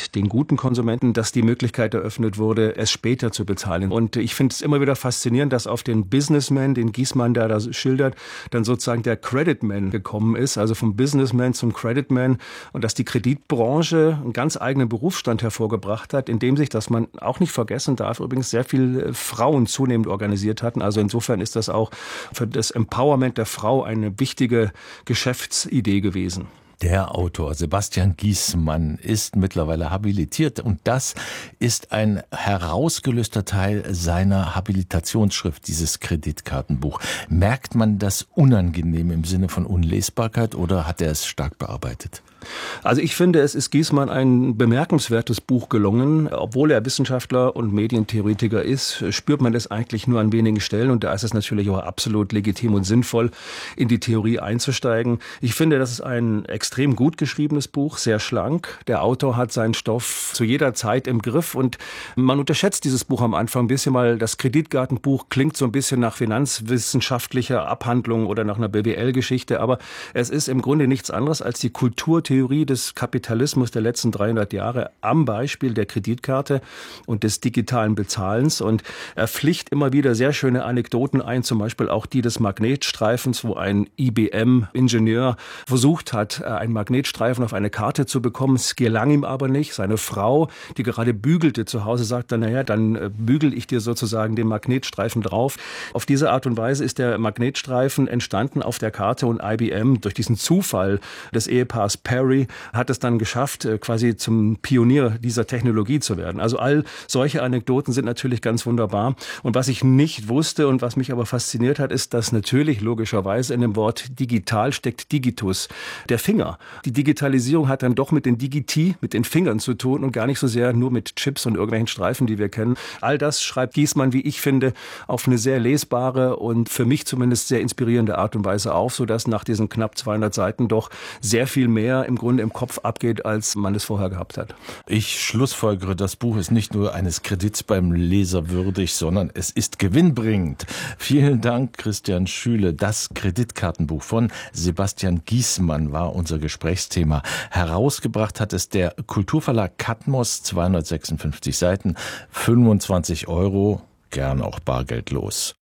und den guten Konsumenten, dass die Möglichkeit eröffnet wurde, es später zu bezahlen. Und ich finde es immer wieder faszinierend, dass auf den Businessman, den Giesmann da schildert, dann sozusagen der Creditman gekommen ist, also vom Businessman zum Creditman, und dass die Kreditbranche einen ganz eigenen Berufsstand hervorgebracht hat, in dem sich, dass man auch nicht vergessen darf, übrigens sehr viele Frauen zunehmend organisiert hatten. Also insofern ist das auch für das Empowerment der Frau eine wichtige Geschäftsidee gewesen. Der Autor Sebastian Giesmann ist mittlerweile habilitiert und das ist ein herausgelöster Teil seiner Habilitationsschrift, dieses Kreditkartenbuch. Merkt man das unangenehm im Sinne von Unlesbarkeit oder hat er es stark bearbeitet? Also ich finde, es ist Giesmann ein bemerkenswertes Buch gelungen. Obwohl er Wissenschaftler und Medientheoretiker ist, spürt man das eigentlich nur an wenigen Stellen. Und da ist es natürlich auch absolut legitim und sinnvoll, in die Theorie einzusteigen. Ich finde, das ist ein extrem gut geschriebenes Buch, sehr schlank. Der Autor hat seinen Stoff zu jeder Zeit im Griff. Und man unterschätzt dieses Buch am Anfang ein bisschen, weil das Kreditkartenbuch klingt so ein bisschen nach finanzwissenschaftlicher Abhandlung oder nach einer BWL-Geschichte. Aber es ist im Grunde nichts anderes als die Kulturtheorie des Kapitalismus der letzten 300 Jahre am Beispiel der Kreditkarte und des digitalen Bezahlens. Und er pflicht immer wieder sehr schöne Anekdoten ein, zum Beispiel auch die des Magnetstreifens, wo ein IBM-Ingenieur versucht hat, einen Magnetstreifen auf eine Karte zu bekommen. Es gelang ihm aber nicht. Seine Frau, die gerade bügelte zu Hause, sagt dann, naja, dann bügel ich dir sozusagen den Magnetstreifen drauf. Auf diese Art und Weise ist der Magnetstreifen entstanden auf der Karte und IBM durch diesen Zufall des Ehepaars Perry hat es dann geschafft, quasi zum Pionier dieser Technologie zu werden. Also all solche Anekdoten sind natürlich ganz wunderbar. Und was ich nicht wusste und was mich aber fasziniert hat, ist, dass natürlich logischerweise in dem Wort digital steckt Digitus, der Finger. Die Digitalisierung hat dann doch mit den Digiti, mit den Fingern zu tun und gar nicht so sehr nur mit Chips und irgendwelchen Streifen, die wir kennen. All das schreibt Giesmann, wie ich finde, auf eine sehr lesbare und für mich zumindest sehr inspirierende Art und Weise auf, sodass nach diesen knapp 200 Seiten doch sehr viel mehr im Grunde im Kopf abgeht, als man es vorher gehabt hat. Ich schlussfolgere, das Buch ist nicht nur eines Kredits beim Leser würdig, sondern es ist gewinnbringend. Vielen Dank, Christian Schüle. Das Kreditkartenbuch von Sebastian Giesmann war unser Gesprächsthema. Herausgebracht hat es der Kulturverlag Katmos, 256 Seiten, 25 €, gern auch bargeldlos.